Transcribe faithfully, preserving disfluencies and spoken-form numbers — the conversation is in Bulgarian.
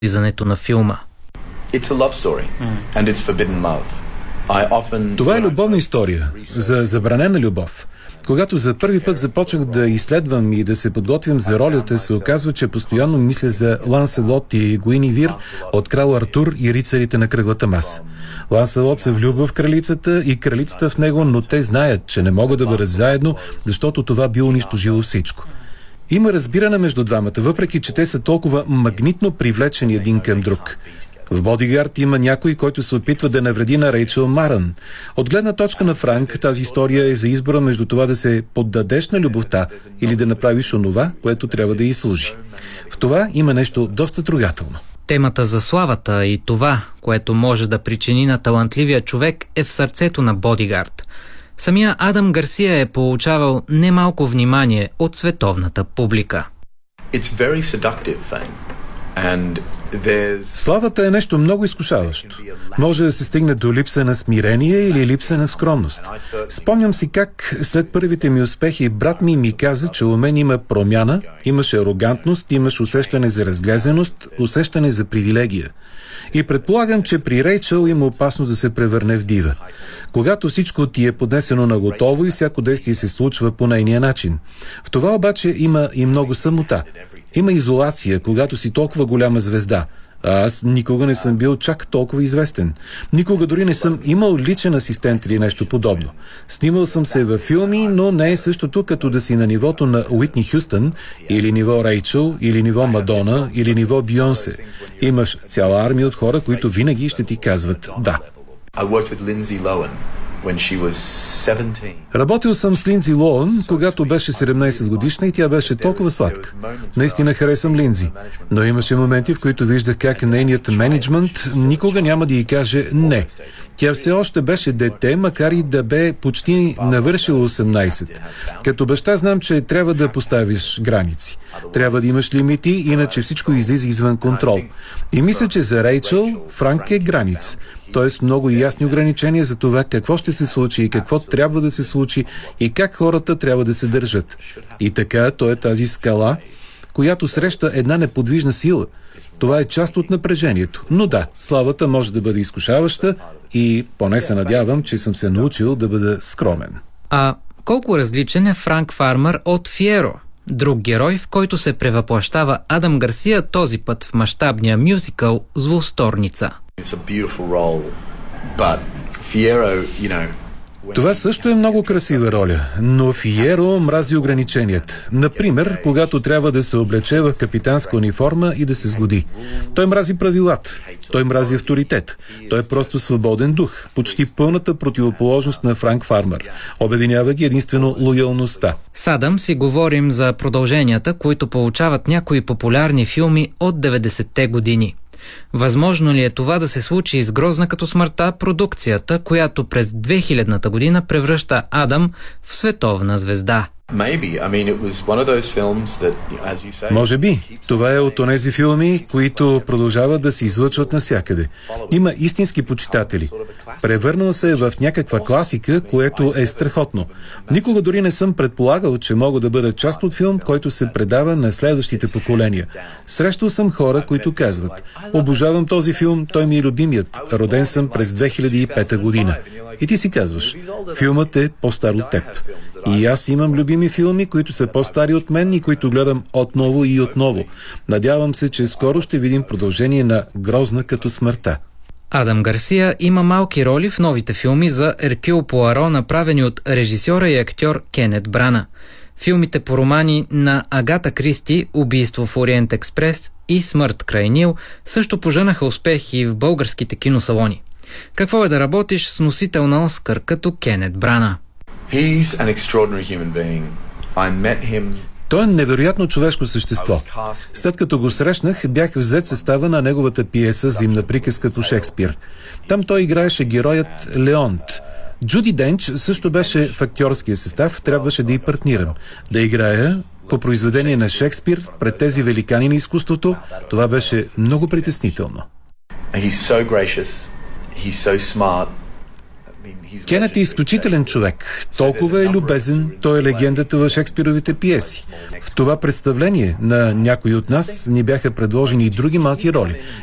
излизането на филма. Това е любовна история за забранена любов. Когато за първи път започнах да изследвам и да се подготвям за ролята, се оказва, че постоянно мисля за Ланселот и Гуиневир от Крал Артур и рицарите на кръглата маса. Ланселот се влюбва в кралицата и кралицата в него, но те знаят, че не могат да бъдат заедно, защото това би унищожило всичко. Има разбиране между двамата, въпреки че те са толкова магнитно привлечени един към друг. В Бодигард има някой, който се опитва да навреди на Рейчел Марън. От гледна точка на Франк, тази история е за избора между това да се поддадеш на любовта или да направиш онова, което трябва да й служи. В това има нещо доста трогателно. Темата за славата и това, което може да причини на талантливия човек, е в сърцето на Бодигард. Самия Адам Гарсия е получавал немалко внимание от световната публика. Славата е нещо много изкушаващо. Може да се стигне до липса на смирение или липса на скромност. Спомням си как след първите ми успехи брат ми ми каза, че у мен има промяна, имаш арогантност, имаш усещане за разглезеност, усещане за привилегия. И предполагам, че при Рейчел има опасност да се превърне в дива. Когато всичко ти е поднесено на готово и всяко действие се случва по нейния начин. В това обаче има и много самота. Има изолация, когато си толкова голяма звезда. А аз никога не съм бил чак толкова известен. Никога дори не съм имал личен асистент или нещо подобно. Снимал съм се във филми, но не е същото като да си на нивото на Уитни Хюстън, или ниво Рейчел, или ниво Мадона, или ниво Бейонсе. Имаш цяла армия от хора, които винаги ще ти казват «да». Работил съм с Линдзи Лоън, когато беше седемнайсет годишна и тя беше толкова сладка. Наистина харесвам Линдзи, но имаше моменти, в които виждах как нейният менеджмент никога няма да й каже «не». Тя все още беше дете, макар и да бе почти навършила осемнайсет. Като баща знам, че трябва да поставиш граници. Трябва да имаш лимити, иначе всичко излиза извън контрол. И мисля, че за Рейчел Франк е граница. Т.е. много ясни ограничения за това какво ще се случи и какво трябва да се случи и как хората трябва да се държат. И така, той е тази скала, която среща една неподвижна сила. Това е част от напрежението. Но да, славата може да бъде изкушаваща и поне се надявам, че съм се научил да бъда скромен. А колко различен е Франк Фармър от Фиеро? Друг герой, в който се превъплащава Адам Гарсия, този път в мащабния мюзикъл «Злосторница». Това също е много красива роля, но Фиеро мрази ограниченията. Например, когато трябва да се облече в капитанска униформа и да се сгоди. Той мрази правилата, той мрази авторитет. Той е просто свободен дух, почти пълната противоположност на Франк Фармър. Обединява ги единствено лоялността. С Адам си говорим за продълженията, които получават някои популярни филми от деветдесетте години. Възможно ли е това да се случи и с Грозна като смъртта, продукцията, която през две хилядната година превръща Адам в световна звезда? Може би. Това е от онези филми, които продължават да се излъчват навсякъде. Има истински почитатели. Превърнал се в някаква класика, което е страхотно. Никога дори не съм предполагал, че мога да бъда част от филм, който се предава на следващите поколения. Срещал съм хора, които казват: обожавам този филм, той ми е любимият. Роден съм през две хиляди и пета година. И ти си казваш: филмът е по-стар от теб. И аз имам любими филми, които са по-стари от мен и които гледам отново и отново. Надявам се, че скоро ще видим продължение на Грозна като смъртта. Адам Гарсия има малки роли в новите филми за Еркюл Пуаро, направени от режисьора и актьор Кенет Брана. Филмите по романи на Агата Кристи «Убийство в Ориент Експрес» и «Смърт край Нил» също пожънаха успехи в българските киносалони. Какво е да работиш с носител на Оскар като Кенет Брана? Той е невероятно човешко същество. След като го срещнах, бях взет състава на неговата пиеса «Зимна приказка» по Шекспир. Там той играеше героят Леонт. Джуди Денч също беше в актьорския състав, трябваше да й партнирам. Да играя по произведение на Шекспир пред тези великани на изкуството, това беше много притеснително. Кенет е изключителен човек. Толкова е любезен, той е легендата в Шекспировите пиеси. В това представление на някои от нас ни бяха предложени и други малки роли.